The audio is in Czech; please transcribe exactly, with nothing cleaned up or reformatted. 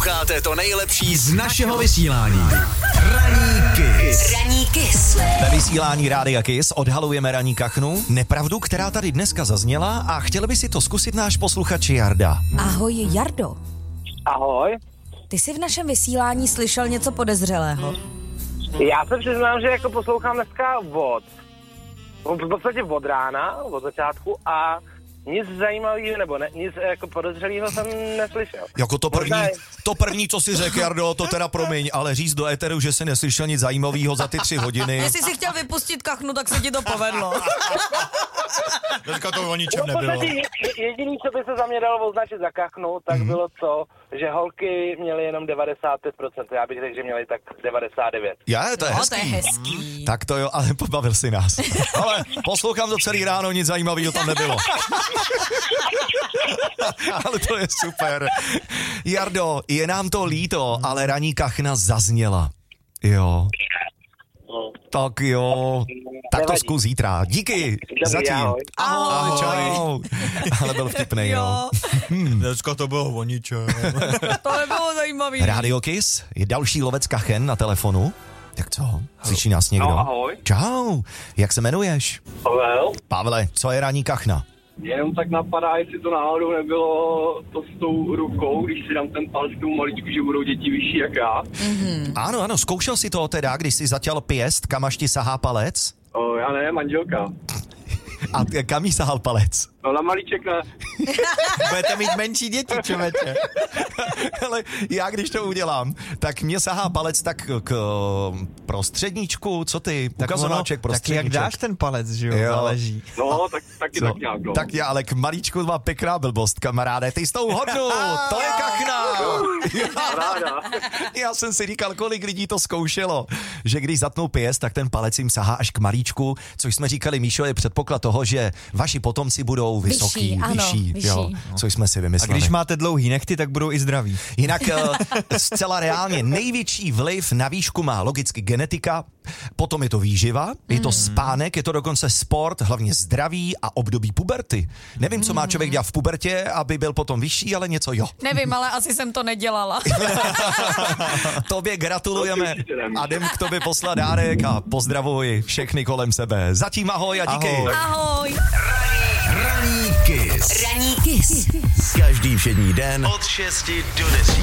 Posloucháte to nejlepší z našeho vysílání. Ranní Kiss. Ranní Kiss. Ve vysílání Rádia Kiss odhalujeme ranní kachnu, nepravdu, která tady dneska zazněla a chtěl by si to zkusit náš posluchač Jarda. Ahoj, Jardo. Ahoj. Ty jsi v našem vysílání slyšel něco podezřelého? Já se přiznám, že jako poslouchám dneska od, v podstatě od rána, od začátku a nic zajímavého nebo ne, nic jako podezřelého jsem neslyšel. Jako to první, Možná... to první, co si řekl, Jardo, to teda promiň, ale říct do éteru, že jsi neslyšel nic zajímavého za ty tři hodiny. Jestli jsi chtěl vypustit kachnu, tak se ti to povedlo. Dneska to o ničem No, v podstatě jediný, co by se za mě dalo označit za kachnu, tak mm. bylo to, že holky měly jenom devadesát pět procent. Já bych řekl, že měly tak devadesát devět. Já, to je no, hezký. to je hezký. Tak to jo, ale pobavil si nás. Ale poslouchám to celý ráno, nic zajímavého tam nebylo. Ale to je super. Jardo, je nám to líto, ale ranní kachna zazněla. Jo. Tak jo. Tak to zkus zítra. Díky. Zatím. Ahoj. Ahoj. Čau. Ale byl vtipnej, jo. Dneska to bylo o ničem. To nebylo zajímavý. Radio Kiss je další lovec kachen na telefonu. Tak co? Slyší nás někdo? No, ahoj. Čau. Jak se jmenuješ? Pavel, Pavle, co je ranní kachna? jenom tak napadá, jestli to náhodou nebylo to s tou rukou, když si dám ten palec k tomu maličku, že budou děti vyšší jak já. Mm-hmm. Ano, ano, zkoušel si to teda, když jsi zatěl pěst, kam až ti sahá palec? O, já ne, manželka. A kam jí sahal palec? No na malíček ne. Budete mít menší děti, člověče. Ale já když to udělám, tak mě sahá palec tak k prostředníčku, co ty? Ukazováček Tak jak prostředníček. dáš ten palec, že jo, Jo. záleží. No, tak, taky Co? tak nějak, no. Tak já, ale k malíčku má pěkná blbost, kamaráde. Ty s tou hodnou, to je kachna. Ráda. Já jsem si říkal, kolik lidí to zkoušelo, že když zatnou pěst, tak ten palec jim sahá až k malíčku, což jsme říkali, Míšo, je předpoklad toho, že vaši potomci budou vysoký, Vyšší, ano, vyšší, vyšší. jo, což jsme si A vymysleli. když máte dlouhý nechty, tak budou i zdraví. Jinak zcela reálně největší vliv na výšku má logicky genetika, potom je to výživa, je to spánek, je to dokonce sport, hlavně zdraví a období puberty. Nevím, co má člověk dělat v pubertě, aby byl potom vyšší, ale něco jo. Nevím, ale asi jsem to nedělala. Tobě gratulujeme a jdem k tobě poslat dárek a pozdravuj všechny kolem sebe. Zatím ahoj a díky. Ahoj. Ahoj. Ranní Kiss. Ranní Kiss. Každý všední den od šesti do deseti.